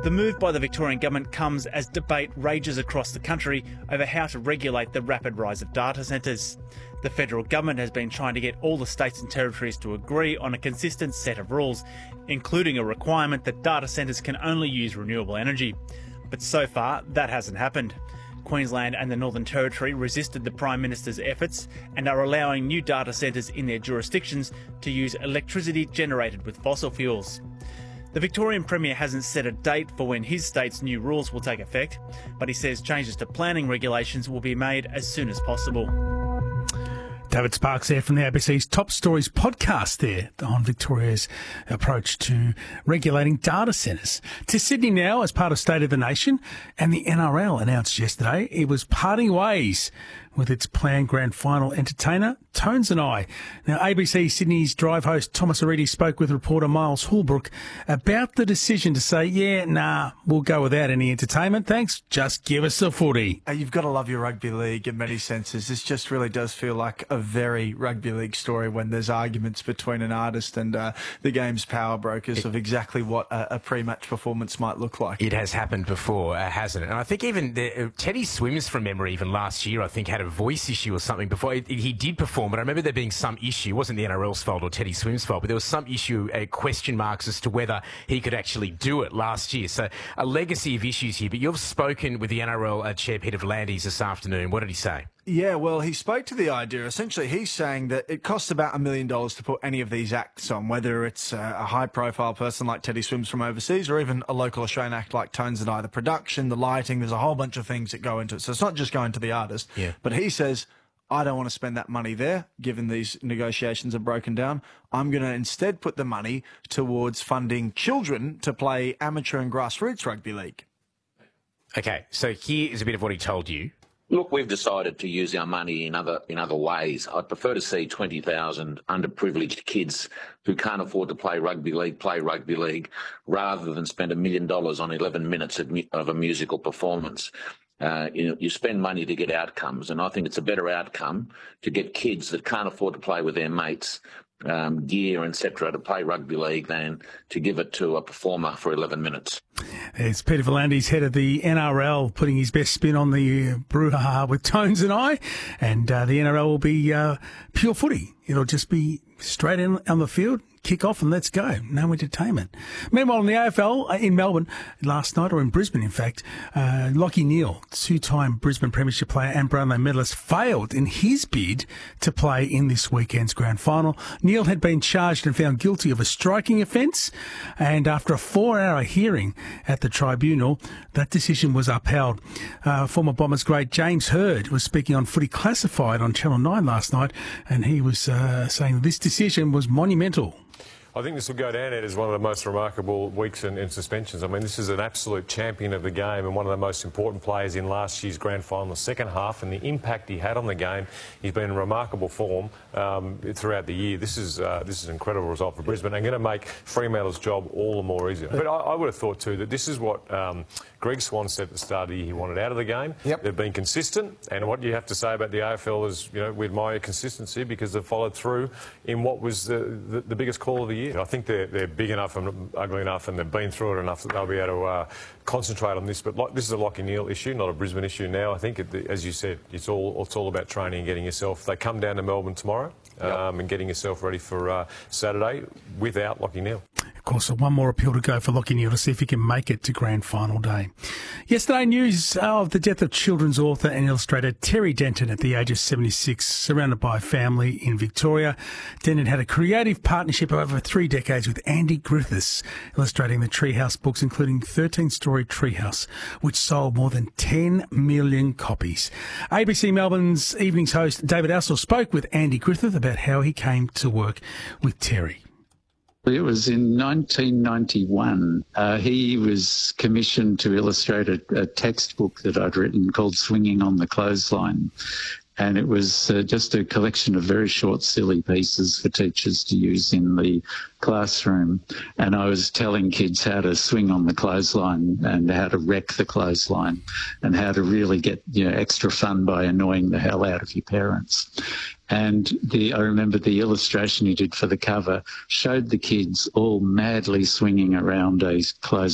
The move by the Victorian government comes as debate rages across the country over how to regulate the rapid rise of data centres. The federal government has been trying to get all the states and territories to agree on a consistent set of rules, including a requirement that data centres can only use renewable energy. But so far, that hasn't happened. Queensland and the Northern Territory resisted the Prime Minister's efforts and are allowing new data centres in their jurisdictions to use electricity generated with fossil fuels. The Victorian Premier hasn't set a date for when his state's new rules will take effect, but he says changes to planning regulations will be made as soon as possible. David Sparks there from the ABC's Top Stories podcast there on Victoria's approach to regulating data centres. To Sydney now as part of State of the Nation, and the NRL announced yesterday it was parting ways with its planned grand final entertainer, Tones and I. Now, ABC Sydney's drive host Thomas Aridi spoke with reporter Miles Holbrook about the decision to say, we'll go without any entertainment, thanks, just give us the footy. You've got to love your rugby league in many senses. This just really does feel like a very rugby league story when there's arguments between an artist and the game's power brokers of exactly what a pre-match performance might look like. It has happened before, hasn't it? And I think even Teddy Swims, from memory, even last year, I think had a voice issue or something before. He did perform, but I remember there being some issue. It wasn't the NRL's fault or Teddy Swims' fault, but there was some issue, question marks as to whether he could actually do it last year. So a legacy of issues here. But you've spoken with the NRL chair, Peter V'landys, this afternoon. What did he say? Yeah, well, he spoke to the idea. Essentially, he's saying that it costs about $1 million to put any of these acts on, whether it's a high-profile person like Teddy Swims from overseas or even a local Australian act like Tones and I. The production, the lighting, there's a whole bunch of things that go into it. So it's not just going to the artist. Yeah. But he says, I don't want to spend that money there, given these negotiations are broken down. I'm going to instead put the money towards funding children to play amateur and grassroots rugby league. Okay, so here is a bit of what he told you. Look, we've decided to use our money in other ways. I'd prefer to see 20,000 underprivileged kids who can't afford to play rugby league, rather than spend $1 million on 11 minutes of a musical performance. You spend money to get outcomes, and I think it's a better outcome to get kids that can't afford to play with their mates gear, etc., to play rugby league than to give it to a performer for 11 minutes. It's Peter V'landys, head of the NRL, putting his best spin on the brouhaha with Tones and I. And the NRL will be pure footy. It'll just be straight in on the field, kick off and let's go. No entertainment. Meanwhile, in the AFL in Melbourne last night, or in Brisbane, in fact, Lachie Neale, two-time Brisbane Premiership player and Brownlow medalist, failed in his bid to play in this weekend's grand final. Neale had been charged and found guilty of a striking offence, and after a 4-hour hearing at the tribunal, that decision was upheld. Former Bombers great James Hird was speaking on Footy Classified on Channel 9 last night, and he was saying this decision was monumental. I think this will go down as one of the most remarkable weeks in suspensions. I mean, this is an absolute champion of the game and one of the most important players in last year's grand final, the second half, and the impact he had on the game. He's been in remarkable form throughout the year. This is an incredible result for Brisbane and going to make Fremantle's job all the more easier. But I would have thought too that this is what Greg Swan said at the start of the year he wanted out of the game. Yep. They've been consistent, and what you have to say about the AFL is, we admire consistency because they've followed through in what was the biggest call of the year. I think they're big enough and ugly enough, and they've been through it enough that they'll be able to concentrate on this. But this is a Lachie Neale issue, not a Brisbane issue now. I think, as you said, it's all about training and getting yourself. They come down to Melbourne tomorrow and getting yourself ready for Saturday without Lachie Neale. Of course, one more appeal to go for Lachie Neale to see if he can make it to grand final day. Yesterday, news of the death of children's author and illustrator Terry Denton at the age of 76, surrounded by family in Victoria. Denton had a creative partnership of over 3 decades with Andy Griffiths, illustrating the Treehouse books, including 13-story Treehouse, which sold more than 10 million copies. ABC Melbourne's evening's host David Assel spoke with Andy Griffith about how he came to work with Terry. It was in 1991. He was commissioned to illustrate a textbook that I'd written called Swinging on the Clothesline. And it was just a collection of very short, silly pieces for teachers to use in the classroom. And I was telling kids how to swing on the clothesline and how to wreck the clothesline and how to really get extra fun by annoying the hell out of your parents. And I remember the illustration he did for the cover showed the kids all madly swinging around a clothesline